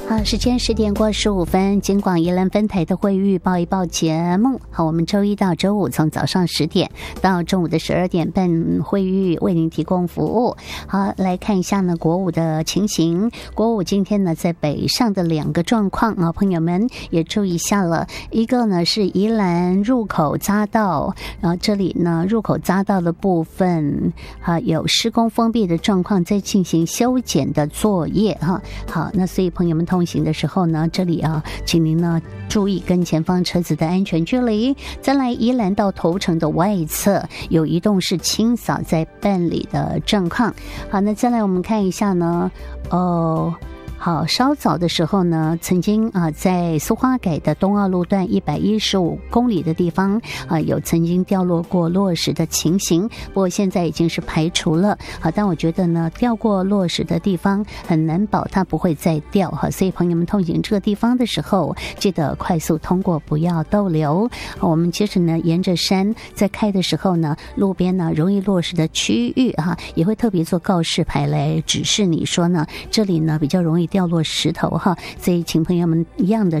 好，时间10点过15分，金广宜兰分台的会预报一报节目。好，我们周一到周五从早上10点到中午的12点半，会预为您提供服务。好，来看一下呢国五的情形。国五今天呢在北上的2个状况啊，朋友们也注意一下了。一个呢是宜兰入口匝道，然后这里呢入口匝道的部分有施工封闭的状况，在进行修剪的作业哈。好，那所以朋友们通行的时候呢，这里请您呢注意跟前方车子的安全距离。再来，宜兰到头城的外侧有移动式清扫在办理的状况。好，那再来我们看一下呢，好，稍早的时候呢，曾经在苏花改的东澳路段115公里的地方有曾经掉落过落石的情形，不过现在已经是排除了。好，但我觉得呢，掉过落石的地方很难保它不会再掉哈，所以朋友们通行这个地方的时候，记得快速通过，不要逗留。我们接着呢，沿着山在开的时候呢，路边呢容易落石的区域也会特别做告示牌来指示你说呢，这里呢比较容易掉落石头哈，所以请朋友们一样的